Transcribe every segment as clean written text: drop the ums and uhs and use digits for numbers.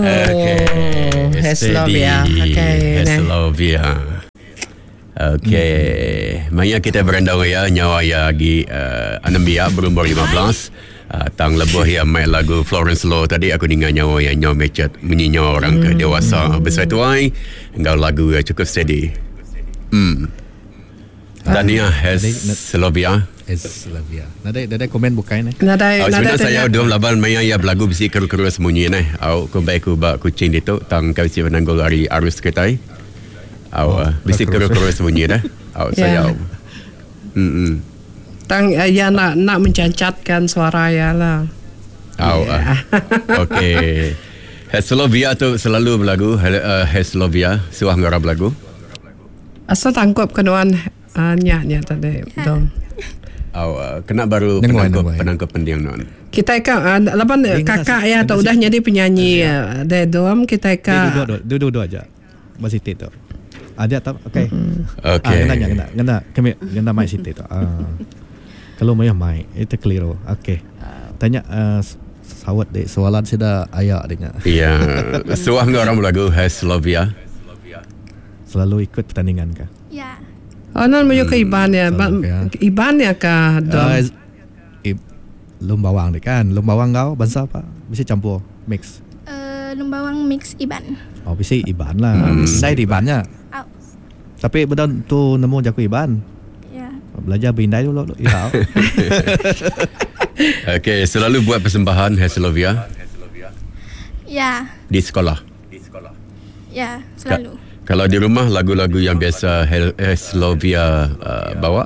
Heslovia. Heslovia. Maya kita berendau ya nyawa ya gi anambia berumur 15. Tang lebuh ya mai lagu Florence Law tadi aku dengar nyawa yang nyawa mecet menyinyau orang ke dewasa besar tuai engkau lagu cukup steady. Dan ya Heslovia. Nada komen bukan Sebenarnya saya dua laban maya ya belagu bisi keru-keru semunyi aku baik ku bak kucing itu tang kau si menanggul hari arus ketai. Bisi keru-keru semunyi saya. Tang ya nak mencacatkan suara ya lah. Okey. Heslovia tu selalu berlagu Heslovia suah ngarap lagu. Asal tangkap kenuan nyak tadi dong. Kena baru penangkap pendiang non. Kita kan lapan kakak ya atau udah jadi penyanyi dom kita kan duduk aja. Masih tu. Ada tak? Okey. Kena kena mai situ tu. Kalau mai itu keliru. Okey. Tanya sawat deh soalan sudah ayak dengar. Iya. Suah orang lagu Heslovia. Selalu ikut pertandingan kah? Ya. Non menuju ke Iban ya. Iban ya kah dong? Lumbawang deh kan. Lumbawang kau bangsa apa? Bisa campur mix. Lumbawang mix Iban. Oh, bisa Iban lah. Saya di Ibannya. Tapi betul tu nemu jago Iban. Ya. Belajar bindai dulu. Ya. Okey, selalu buat persembahan Heslovia. Ya. Di sekolah. Ya, selalu. Kalau di rumah lagu-lagu yang biasa Heslovia bawa?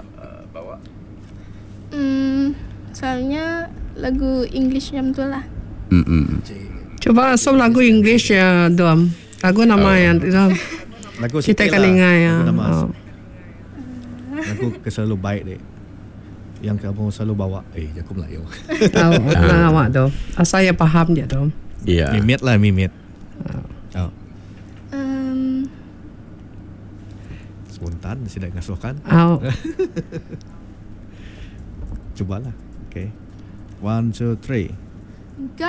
Soalnya lagu English yang betul lah. Coba asal lagu English ya dom. Lagu nama yang dom. Lagu kita kan ingat ya. Lagu selalu baik deh. Yang kamu selalu bawa. Aku Melayu. Awak dom. Asal ya paham je dom. Ya. Mimit lah mimit. Spontan tidak ngasuhkan. Cobalah. Okay. 1, 2, 3.